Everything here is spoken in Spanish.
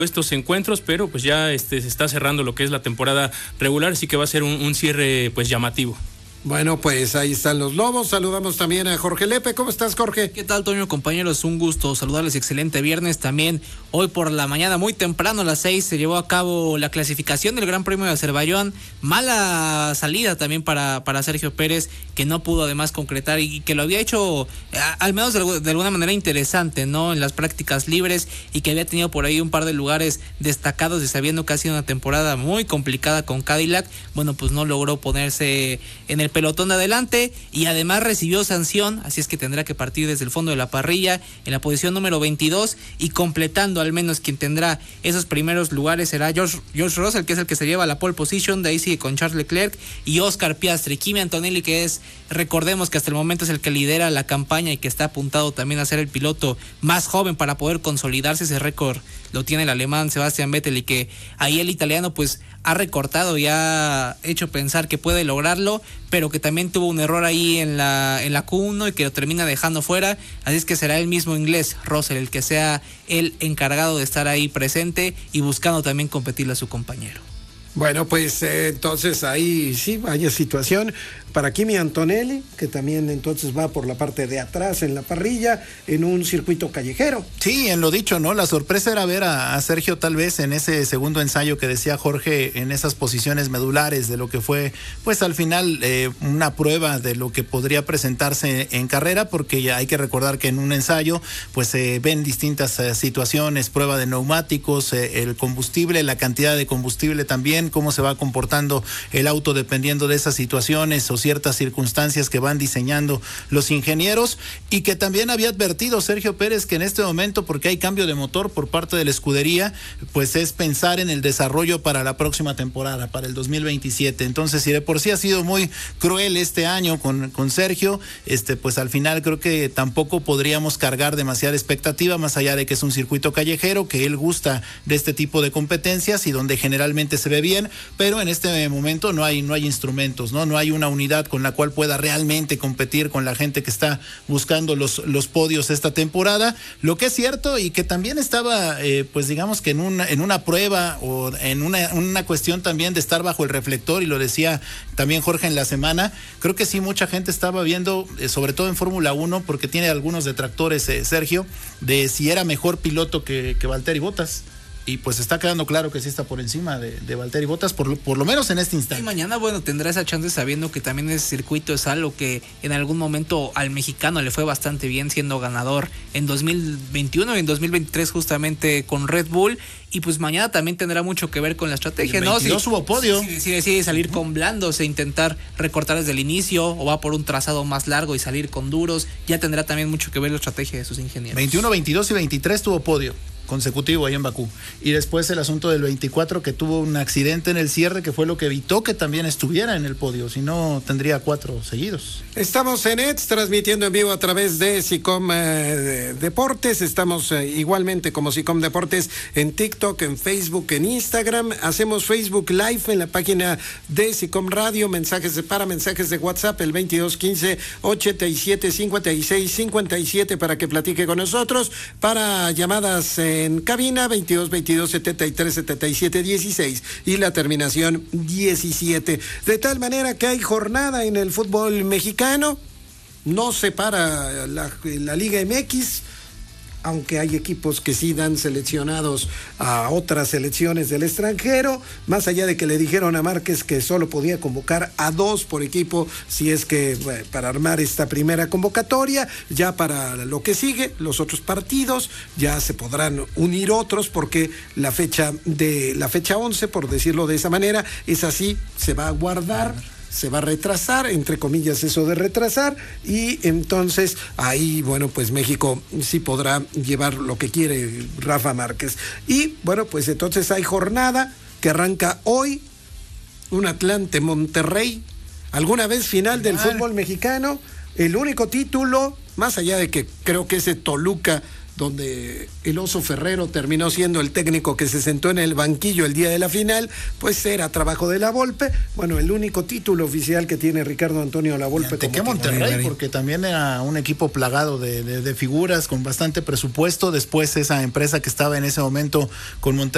estos encuentros, pero pues ya se está cerrando lo que es la temporada regular, así que va a ser un cierre pues llamativo. Bueno, pues ahí están los Lobos. Saludamos también a Jorge Lepe. ¿Cómo estás, Jorge? ¿Qué tal, Toño, compañeros? Un gusto saludarles. Excelente viernes. También hoy por la mañana, muy temprano, a las 6, se llevó a cabo la clasificación del Gran Premio de Azerbaiyán. Mala salida también para Sergio Pérez, que no pudo además concretar y que lo había hecho, al menos de alguna manera interesante, ¿no? En las prácticas libres, y que había tenido por ahí un par de lugares destacados, y sabiendo que ha sido una temporada muy complicada con Cadillac. Bueno, pues no logró ponerse en el pelotón de adelante y además recibió sanción, así es que tendrá que partir desde el fondo de la parrilla en la posición número 22, y completando al menos quien tendrá esos primeros lugares será George Russell, que es el que se lleva la pole position. De ahí sigue con Charles Leclerc y Oscar Piastri. Kimi Antonelli, que recordemos que hasta el momento es el que lidera la campaña y que está apuntado también a ser el piloto más joven para poder consolidarse. Ese récord lo tiene el alemán Sebastian Vettel, y que ahí el italiano pues ha recortado y ha hecho pensar que puede lograrlo, pero que también tuvo un error ahí en la Q1 y que lo termina dejando fuera. Así es que será el mismo inglés, Russell, el que sea el encargado de estar ahí presente y buscando también competirle a su compañero. Bueno, pues entonces ahí sí vaya situación para Kimi Antonelli, que también entonces va por la parte de atrás en la parrilla, en un circuito callejero. Sí, en lo dicho, ¿no? La sorpresa era ver a Sergio tal vez en ese segundo ensayo que decía Jorge, en esas posiciones medulares de lo que fue, pues al final una prueba de lo que podría presentarse en carrera, porque ya hay que recordar que en un ensayo pues se ven distintas situaciones, prueba de neumáticos, el combustible, la cantidad de combustible también, cómo se va comportando el auto dependiendo de esas situaciones o ciertas circunstancias que van diseñando los ingenieros, y que también había advertido Sergio Pérez que en este momento, porque hay cambio de motor por parte de la escudería, pues es pensar en el desarrollo para la próxima temporada, para el 2027. Entonces, si de por sí ha sido muy cruel este año con Sergio, pues al final creo que tampoco podríamos cargar demasiada expectativa, más allá de que es un circuito callejero, que él gusta de este tipo de competencias y donde generalmente se ve bien, pero en este momento no hay instrumentos, no hay una unidad con la cual pueda realmente competir con la gente que está buscando los podios esta temporada. Lo que es cierto, y que también estaba pues digamos que en una prueba o en una cuestión también de estar bajo el reflector, y lo decía también Jorge en la semana, creo que sí mucha gente estaba viendo, sobre todo en Fórmula 1, porque tiene algunos detractores Sergio, de si era mejor piloto que Valtteri Bottas. Y pues está quedando claro que sí está por encima de Valtteri Bottas, por lo menos en este instante. Y mañana, bueno, tendrá esa chance, sabiendo que también ese circuito es algo que en algún momento al mexicano le fue bastante bien, siendo ganador en 2021 y en 2023 justamente con Red Bull. Y pues mañana también tendrá mucho que ver con la estrategia, ¿no? Si hubo podio. Si decide salir con blandos e intentar recortar desde el inicio, o va por un trazado más largo y salir con duros, ya tendrá también mucho que ver la estrategia de sus ingenieros. 21, 22 y 23 tuvo podio consecutivo ahí en Bakú, y después el asunto del 24, que tuvo un accidente en el cierre, que fue lo que evitó que también estuviera en el podio, si no tendría 4 seguidos. Estamos en ETS, transmitiendo en vivo a través de SICOM Deportes. Estamos igualmente como SICOM Deportes en TikTok, en Facebook, en Instagram. Hacemos Facebook Live en la página de SICOM Radio, mensajes de WhatsApp, el 2215-8756-57 para que platique con nosotros, para llamadas en cabina 22-22-73-77-16 y la terminación 17. De tal manera que hay jornada en el fútbol mexicano, no se para la Liga MX, aunque hay equipos que sí dan seleccionados a otras selecciones del extranjero, más allá de que le dijeron a Márquez que solo podía convocar a 2 por equipo, si es que para armar esta primera convocatoria. Ya para lo que sigue, los otros partidos, ya se podrán unir otros, porque la fecha 11, por decirlo de esa manera, es así, se va a guardar, se va a retrasar, entre comillas eso de retrasar, y entonces ahí, bueno, pues México sí podrá llevar lo que quiere Rafa Márquez. Y bueno, pues entonces hay jornada que arranca hoy, un Atlante Monterrey, alguna vez final del fútbol mexicano, el único título, más allá de que creo que ese Toluca, donde el Oso Ferrero terminó siendo el técnico que se sentó en el banquillo el día de la final, pues era trabajo de La Volpe. Bueno, el único título oficial que tiene Ricardo Antonio La Volpe. ¿De qué Monterrey? Porque también era un equipo plagado de figuras, con bastante presupuesto. Después esa empresa que estaba en ese momento con Monterrey